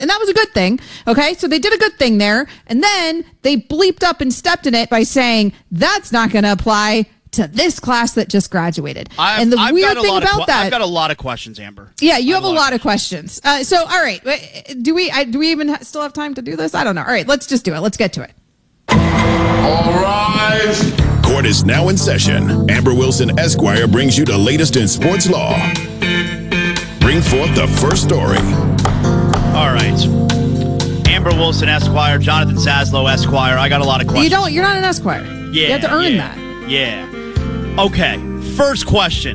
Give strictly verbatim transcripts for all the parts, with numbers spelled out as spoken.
And that was a good thing. Okay, so they did a good thing there. And then they bleeped up and stepped in it by saying that's not going to apply to this class that just graduated. I've, and the I've weird thing about qu- that, I've got a lot of questions, Amber. Yeah, you have, have a lot, lot of questions. Uh, so, all right, do we I, do we even ha- still have time to do this? I don't know. All right, let's just do it. Let's get to it. All right. Court is now in session. Amber Wilson Esquire brings you the latest in sports law. Bring forth the first story. All right. Amber Wilson Esquire, Jonathan Zaslow Esquire. I got a lot of questions. You don't. You're not an Esquire. Yeah, you have to earn yeah, that. Yeah. Okay, first question.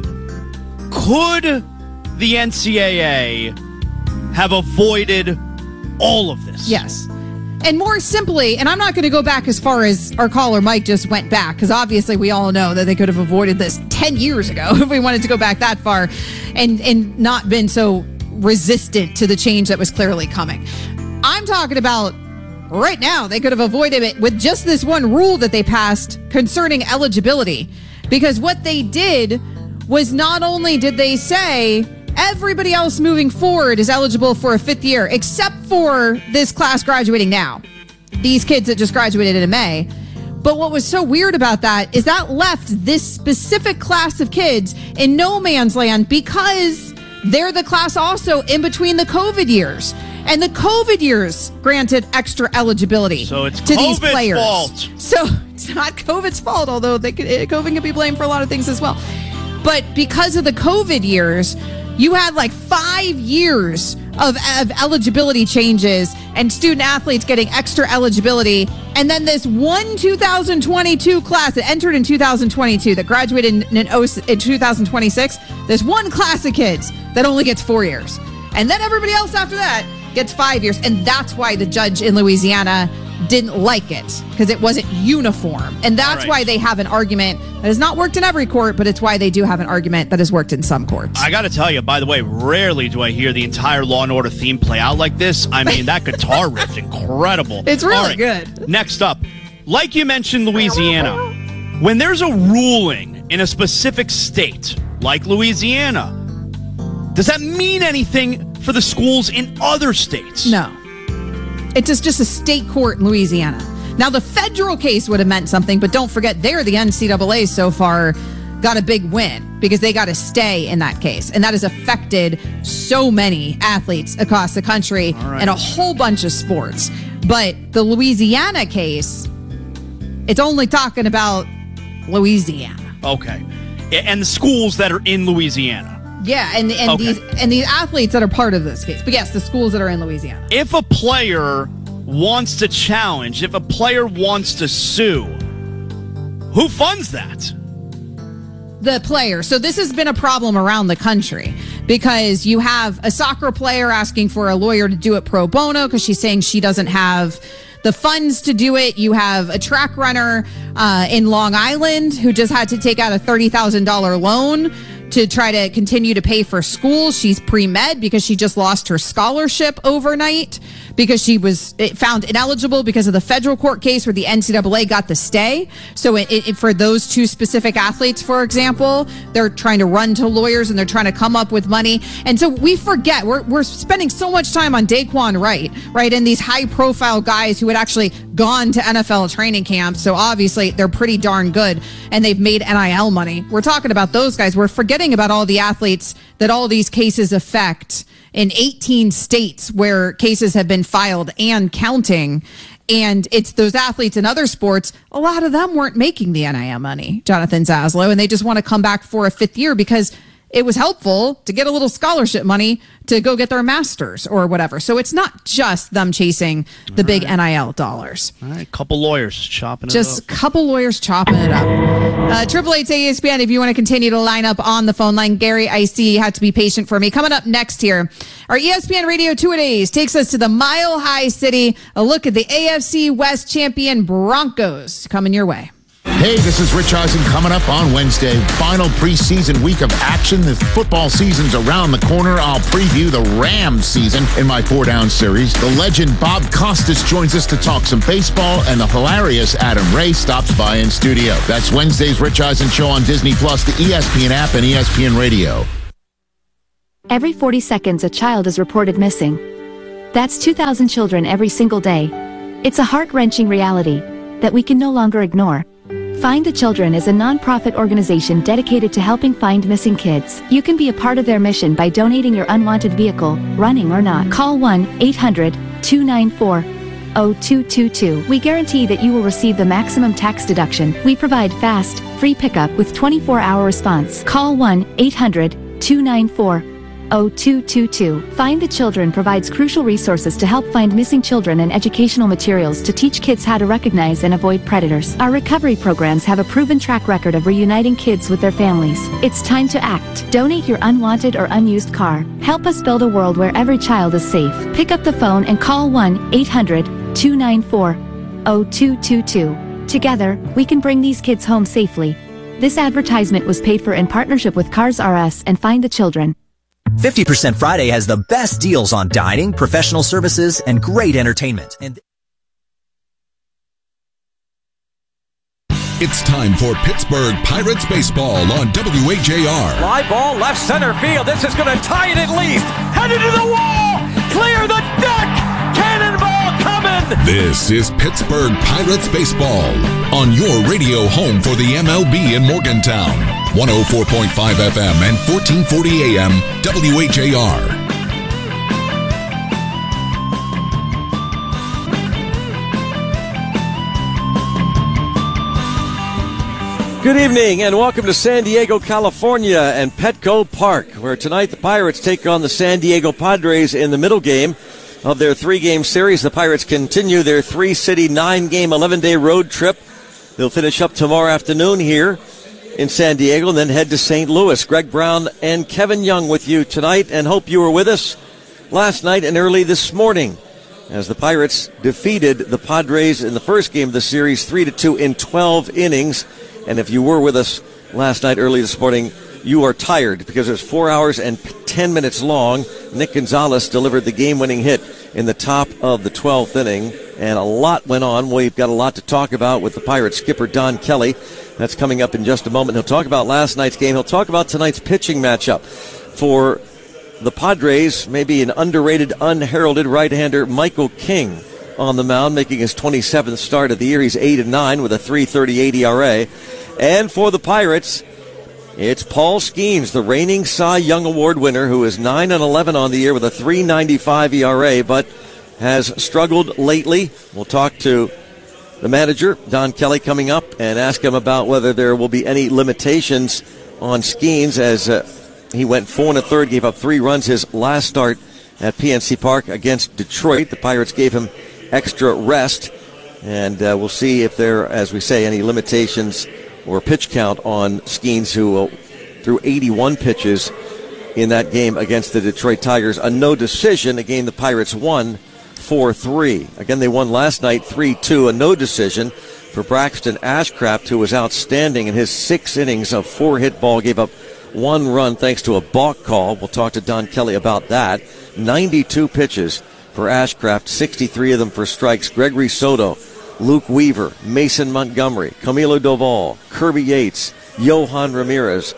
Could the N C double A have avoided all of this? Yes. And more simply, and I'm not going to go back as far as our caller Mike just went back, because obviously we all know that they could have avoided this ten years ago if we wanted to go back that far and, and not been so resistant to the change that was clearly coming. I'm talking about right now. They could have avoided it with just this one rule that they passed concerning eligibility. Because what they did was not only did they say everybody else moving forward is eligible for a fifth year, except for this class graduating now, these kids that just graduated in May. But what was so weird about that is that left this specific class of kids in no man's land because they're the class also in between the COVID years. And the COVID years granted extra eligibility so it's to these COVID's players. Fault. So it's not COVID's fault, although they could, COVID can be blamed for a lot of things as well. But because of the COVID years, you had like five years of, of eligibility changes and student athletes getting extra eligibility. And then this one two thousand twenty-two class that entered in two thousand twenty-two that graduated in, in, in two thousand twenty-six, there's one class of kids that only gets four years. And then everybody else after that gets five years. And that's why the judge in Louisiana didn't like it, because it wasn't uniform. And that's right. Why they have an argument that has not worked in every court, but it's why they do have an argument that has worked in some courts. I got to tell you, by the way, rarely do I hear the entire Law and Order theme play out like this. I mean, that guitar riff's incredible. It's really right, good. Next up, like you mentioned, Louisiana. When there's a ruling in a specific state, like Louisiana, does that mean anything for the schools in other states? No. It's just, just a state court in Louisiana. Now, the federal case would have meant something, but don't forget, they're the N C double A so far got a big win because they got to stay in that case. And that has affected so many athletes across the country right. and a whole bunch of sports. But the Louisiana case, it's only talking about Louisiana. Okay. And the schools that are in Louisiana. Yeah, and and okay. these and these athletes that are part of this case. But yes, the schools that are in Louisiana. If a player wants to challenge, if a player wants to sue, who funds that? The player. So this has been a problem around the country because you have a soccer player asking for a lawyer to do it pro bono because she's saying she doesn't have the funds to do it. You have a track runner uh, in Long Island who just had to take out a thirty thousand dollars loan to try to continue to pay for school. She's pre-med because she just lost her scholarship overnight because she was found ineligible because of the federal court case where the N C double A got the stay. So it, it, for those two specific athletes, for example, they're trying to run to lawyers and they're trying to come up with money. And so we forget, we're, we're spending so much time on Daquan Wright, right? And these high profile guys who had actually gone to N F L training camps. So obviously they're pretty darn good and they've made N I L money. We're talking about those guys. We're forgetting about all the athletes that all these cases affect in eighteen states where cases have been filed and counting. And it's those athletes in other sports. A lot of them weren't making the N I L money, Jonathan Zaslow, and they just want to come back for a fifth year because it was helpful to get a little scholarship money to go get their master's or whatever. So it's not just them chasing the All big right. N I L dollars. All right, couple lawyers chopping just it up. Just a couple lawyers chopping it up. Uh, Triple Eight E S P N. If you want to continue to line up on the phone line, Gary, I see you have to be patient for me. Coming up next here, our E S P N Radio Two-A-Days takes us to the Mile High City. A look at the A F C West champion Broncos coming your way. Hey, this is Rich Eisen coming up on Wednesday. Final preseason week of action. The football season's around the corner. I'll preview the Rams season in my Four Down series. The legend Bob Costas joins us to talk some baseball, and the hilarious Adam Ray stops by in studio. That's Wednesday's Rich Eisen Show on Disney Plus, the E S P N app, and E S P N Radio. Every forty seconds, a child is reported missing. That's two thousand children every single day. It's a heart-wrenching reality that we can no longer ignore. Find the Children is a non-profit organization dedicated to helping find missing kids. You can be a part of their mission by donating your unwanted vehicle, running or not. Call one eight hundred two nine four zero two two two. We guarantee that you will receive the maximum tax deduction. We provide fast, free pickup with twenty-four hour response. Call one eight hundred two nine four zero two two two. Find the Children provides crucial resources to help find missing children and educational materials to teach kids how to recognize and avoid predators. Our recovery programs have a proven track record of reuniting kids with their families. It's time to act. Donate your unwanted or unused car. Help us build a world where every child is safe. Pick up the phone and call one eight hundred two nine four zero two two two. Together, we can bring these kids home safely. This advertisement was paid for in partnership with Cars R Us and Find the Children. fifty percent Friday has the best deals on dining, professional services, and great entertainment. And it's time for Pittsburgh Pirates baseball on W H A R. Fly ball left center field. This is going to tie it at least. Headed to the wall. Clear the deck. Cannonball coming. This is Pittsburgh Pirates baseball on your radio home for the M L B in Morgantown. one oh four point five F M and fourteen forty A M W H A R. Good evening and welcome to San Diego, California and Petco Park, where tonight the Pirates take on the San Diego Padres in the middle game of their three-game series. The Pirates continue their three-city, nine-game, eleven-day road trip. They'll finish up tomorrow afternoon here in San Diego and then head to Saint Louis. Greg Brown and Kevin Young with you tonight, and hope you were with us last night and early this morning as the Pirates defeated the Padres in the first game of the series three to two in twelve innings. And if you were with us last night early this morning, you are tired because it was four hours and ten minutes long. Nick Gonzalez delivered the game-winning hit in the top of the twelfth inning, and a lot went on. We've got a lot to talk about with the Pirates skipper Don Kelly. That's coming up in just a moment. He'll talk about last night's game. He'll talk about tonight's pitching matchup for the Padres. Maybe an underrated, unheralded right-hander, Michael King, on the mound, making his twenty-seventh start of the year. He's eight and nine with a three thirty-eight E R A. And for the Pirates, it's Paul Skeens, the reigning Cy Young Award winner, who is nine and eleven on the year with a three ninety-five E R A, but has struggled lately. We'll talk to the manager, Don Kelly, coming up and ask him about whether there will be any limitations on Skeens, as uh, he went four and a third, gave up three runs his last start at P N C Park against Detroit. The Pirates gave him extra rest, and uh, we'll see if there, as we say, any limitations or pitch count on Skeens, who uh, threw eighty-one pitches in that game against the Detroit Tigers. A no decision, a game the Pirates won four three. Again, they won last night three two, a no decision for Braxton Ashcraft, who was outstanding in his six innings of four-hit ball, gave up one run thanks to a balk call. We'll talk to Don Kelly about that. ninety-two pitches for Ashcraft, sixty-three of them for strikes. Gregory Soto, Luke Weaver, Mason Montgomery, Camilo Doval, Kirby Yates, Johan Ramirez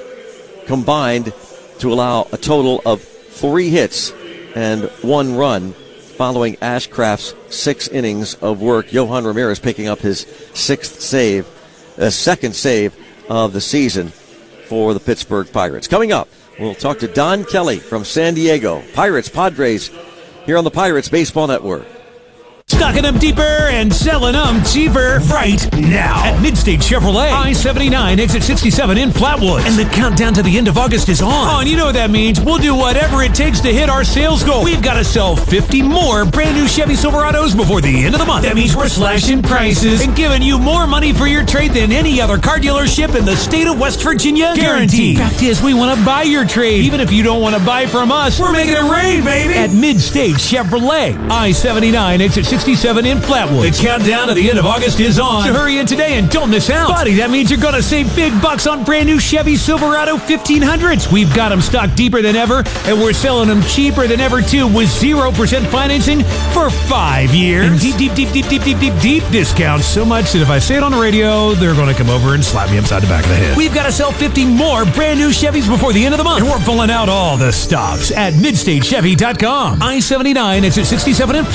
combined to allow a total of three hits and one run following Ashcraft's six innings of work. Johan Ramirez picking up his sixth save, uh, second save of the season for the Pittsburgh Pirates. Coming up, we'll talk to Don Kelly from San Diego. Pirates, Padres, here on the Pirates Baseball Network. Stocking them deeper and selling them cheaper right now at Midstate Chevrolet, I seventy-nine, exit sixty-seven in Flatwoods. And the countdown to the end of August is on. Oh, and you know what that means. We'll do whatever it takes to hit our sales goal. We've got to sell fifty more brand new Chevy Silverados before the end of the month. That means we're slashing prices and giving you more money for your trade than any other car dealership in the state of West Virginia. Guaranteed. Fact is, we want to buy your trade. Even if you don't want to buy from us, we're making it rain, baby. At Midstate Chevrolet, I seventy-nine, exit sixty-seven sixty-seven in Flatwood. The countdown to the end of August is on. So hurry in today and don't miss out. Buddy, that means you're going to save big bucks on brand new Chevy Silverado fifteen hundreds. We've got them stocked deeper than ever, and we're selling them cheaper than ever, too, with zero percent financing for five years. And deep, deep, deep, deep, deep, deep, deep, deep discounts. So much that if I say it on the radio, they're going to come over and slap me upside the back of the head. We've got to sell fifty more brand new Chevys before the end of the month. And we're pulling out all the stops at midstate chevy dot com. I seventy-nine, exit sixty-seven in